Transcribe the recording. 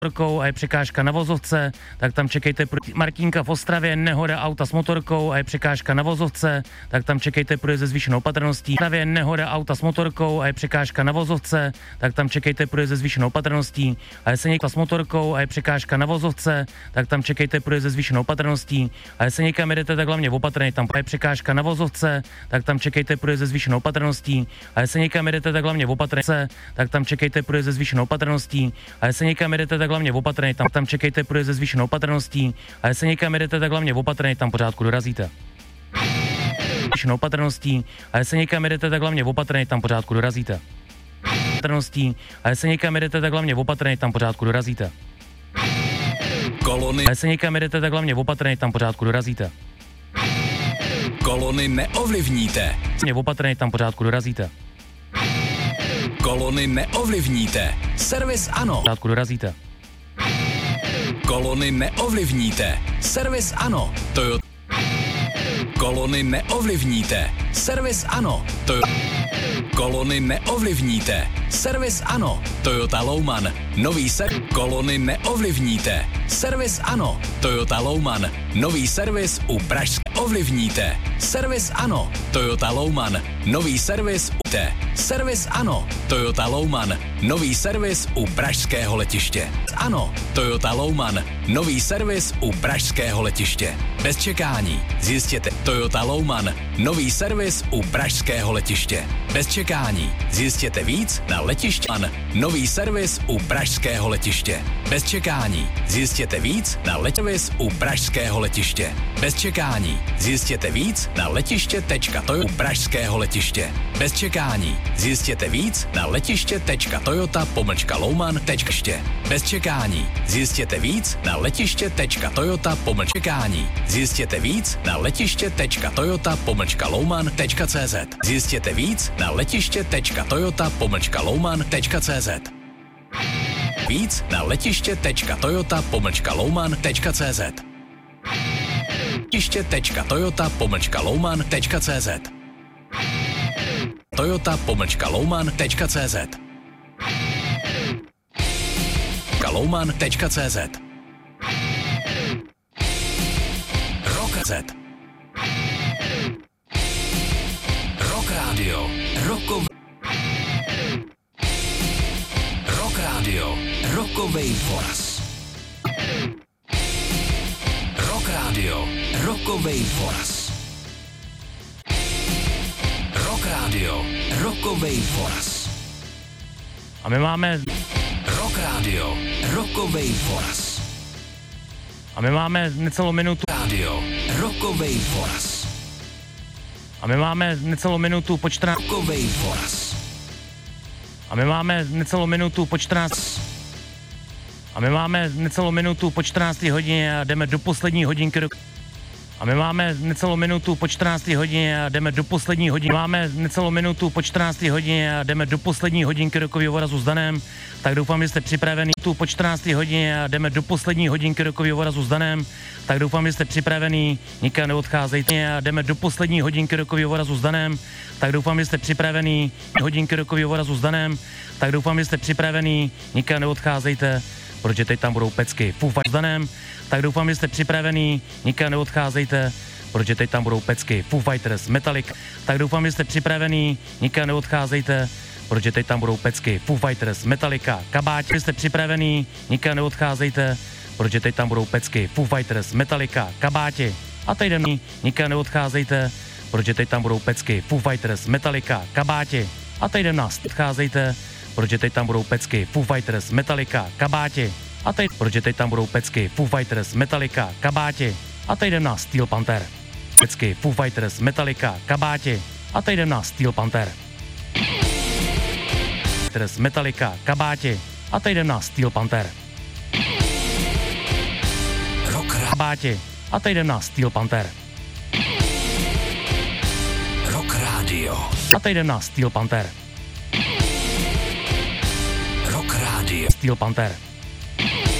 a je překážka na vozovce, tak tam čekejte. Martínka v Ostravě, nehoda auta s motorkou a je překážka na vozovce, tak tam čekejte, půjde se zvýšenou opatrností. V Ostravě, nehoda auta s motorkou a je překážka na vozovce, tak tam čekejte, půjde se zvýšenou opatrností. A jestli někdo s motorkou a je překážka na vozovce, tak tam čekejte, půjde se zvýšenou opatrností. A jestli někam jedete, tak hlavně opatrně, tam je překážka na vozovce, tak tam čekejte, půjde se zvýšenou opatrností. A jestli někam jedete, tak hlavně opatrně, tak tam čekejte, půjde se zvýšenou opatrností. A jestli někam jedete, tak hlavně opatrně, tam čekejte, půjde se zvýšenou opatrností. A jestli někam jedete, tak hlavně opatrně, tam pořádku dorazíte. Zvýšenou opatrností. A jestli někam jedete, tak hlavně opatrně, tam pořádku dorazíte. Opatrností. A jestli někam jedete, tak hlavně opatrně, tam pořádku dorazíte. Kolony. A jestli někam jedete, tak hlavně opatrně, tam pořádku dorazíte. Kolony neovlivníte. Opatrně, tam pořádku dorazíte. Kolony neovlivníte. Servis ano. Pořádku dorazíte. Kolony neovlivníte. Servis ano. Toyota. Kolony neovlivníte. Servis ano. Toyota. Kolony neovlivníte. Servis ano. Toyota Louman. Nový Kolony neovlivníte. Servis ano. Toyota Louman. Nový servis u Pražské. Ovlivníte. Servis ano. Toyota Louman. Nový servis u Servis ano. Toyota Louman. Nový servis u Pražského letiště. Ano. Toyota Louman. Nový servis u Pražského letiště. Bez čekání. Zjistěte. Toyota Louman. Nový servis u Pražského letiště. Bez čekání. Zjistěte víc na letiště. Nový servis u Pražského letiště. Bez čekání. Zjistěte víc na servis u Pražského letiště. Bez čekání. Zjistěte víc na letiště.toyota Pražského letiště. Bez čekání. Zjistěte víc na letiště.toyota-louman.ště. Bez čekání. Zjistěte víc na letiště.toyota-čekání. Zjistěte víc na letiště.toyota-louman.cz. Zjistěte víc na letiště.toyota-louman.cz. Víc na letiště.toyota-louman.cz. letiště.toyota-louman.cz. Toyota-louman.cz. Louman.cz. Rock.cz. Rock Radio. Rock Radio. Rockovej Foras. Rock Radio. Rockovej Foras. Rock Radio. Rockovej Foras. A my máme Rock Radio. Rockovej Foras. A my máme necelou minutu. Radio. Rockovej Foras. A my máme necelou minutu po 14. Rockovej Foras. A my máme necelou minutu po 14. A my máme necelou minutu po 14. hodině a jdeme do poslední hodinky. A my máme necelou minutu po 14. hodině a jdeme do poslední hodiny. Máme necelou minutu po 14. hodině a jdeme do poslední hodinky rokového vorazu s Danem. Tak doufám, že jste připravený. Tu po 14. hodině a jdeme do poslední hodinky rokového vorazu s Danem. Tak doufám, že jste připravený. Nikam neodcházejte. A jdeme do poslední hodinky rokového vorazu s Danem. Tak doufám, že jste připravený. Hodinky rokového vorazu s Danem. Tak doufám, že jste připravený. Nikam neodcházejte, protože teď tam budou pecky. Foo Fighters s Danem. Tak doufám, že jste připravený, nikam neodcházejte, protože teď tam budou pecky. Foo Fighters, Metallica. Tak doufám, že jste připravený, nikam neodcházejte, protože teď tam budou pecky. Foo Fighters, Metallica, Kabát. Jste připravený, nikam neodcházejte, protože teď tam budou pecky. Foo Fighters, Metallica, Kabáti. A teď jdem, nikam neodcházejte, protože teď tam budou pecky. Foo Fighters, Metallica, Kabáti. A teď jdem nás, odcházejte, protože teď tam budou pecky. Foo Fighters, Metallica, Kabáti. A teď, protože teď tam budou pecky. Foo Fighters, Metallica, Kabáti. A teď jdem na Steel Panther. Pecky, Foo Fighters, Metallica, Kabáti. A teď jdem na Steel Panther. Fighters, Metallica, Kabáti. A teď jdem na Steel Panther. Kabáti. A teď jdem na Steel Panther. Rock Radio. A teď jdem na Steel Panther. Rock Radio. Steel Panther.